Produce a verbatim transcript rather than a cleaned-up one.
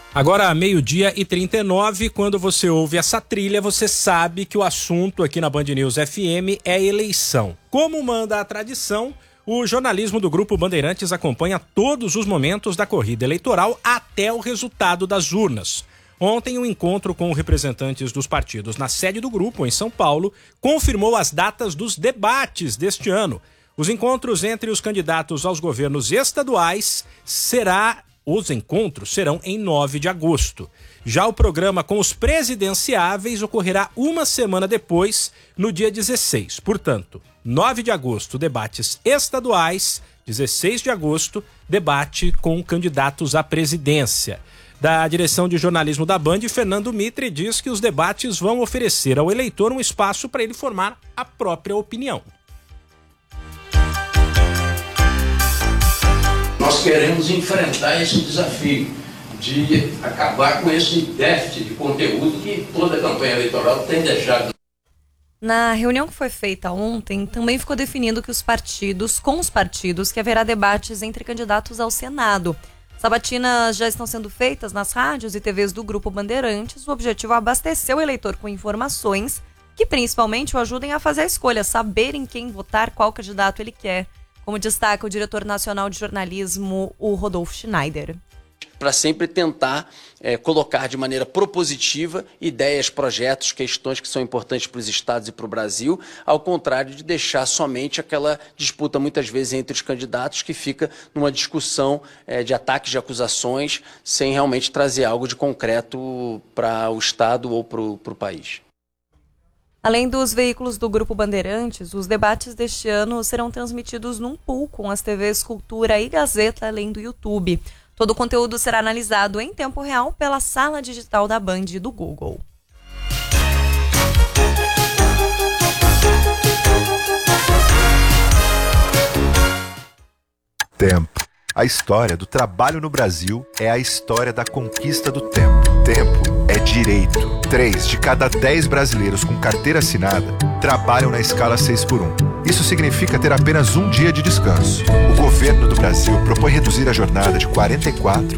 Agora, meio-dia e trinta e nove, quando você ouve essa trilha, você sabe que o assunto aqui na Band News F M é eleição. Como manda a tradição, o jornalismo do Grupo Bandeirantes acompanha todos os momentos da corrida eleitoral até o resultado das urnas. Ontem, um encontro com representantes dos partidos na sede do grupo, em São Paulo, confirmou as datas dos debates deste ano. Os encontros entre os candidatos aos governos estaduais será... Os encontros serão em nove de agosto. Já o programa com os presidenciáveis ocorrerá uma semana depois, no dia dezesseis. Portanto, nove de agosto, debates estaduais. dezesseis de agosto, debate com candidatos à presidência. Da direção de jornalismo da Band, Fernando Mitre diz que os debates vão oferecer ao eleitor um espaço para ele formar a própria opinião. Nós queremos enfrentar esse desafio de acabar com esse déficit de conteúdo que toda a campanha eleitoral tem deixado. Na reunião que foi feita ontem, também ficou definido que os partidos, com os partidos, que haverá debates entre candidatos ao Senado. Sabatinas já estão sendo feitas nas rádios e T Vs do Grupo Bandeirantes. O objetivo é abastecer o eleitor com informações que principalmente o ajudem a fazer a escolha, saber em quem votar, qual candidato ele quer. Como destaca o diretor nacional de jornalismo, o Rodolfo Schneider. Para sempre tentar é, colocar de maneira propositiva ideias, projetos, questões que são importantes para os estados e para o Brasil, ao contrário de deixar somente aquela disputa muitas vezes entre os candidatos que fica numa discussão é, de ataques, de acusações, sem realmente trazer algo de concreto para o estado ou para o país. Além dos veículos do Grupo Bandeirantes, os debates deste ano serão transmitidos num pool com as T Vs Cultura e Gazeta, além do YouTube. Todo o conteúdo será analisado em tempo real pela sala digital da Band e do Google. Tempo. A história do trabalho no Brasil é a história da conquista do tempo. Tempo é direito. Três de cada dez brasileiros com carteira assinada trabalham na escala seis por um. Isso significa ter apenas um dia de descanso. O governo do Brasil propõe reduzir a jornada de quarenta e quatro